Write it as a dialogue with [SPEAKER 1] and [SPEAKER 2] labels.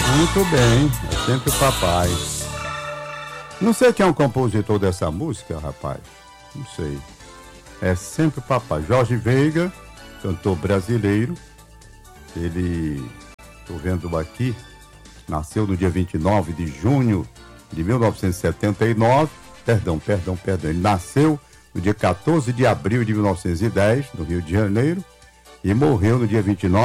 [SPEAKER 1] Muito bem, é sempre o papai. Não sei quem é o compositor dessa música, rapaz. Não sei. É sempre o papai. Jorge Veiga, cantor brasileiro. Ele, estou vendo aqui, nasceu no dia 29 de junho de 1979. Perdão. Ele nasceu no dia 14 de abril de 1910, no Rio de Janeiro, e morreu no dia 29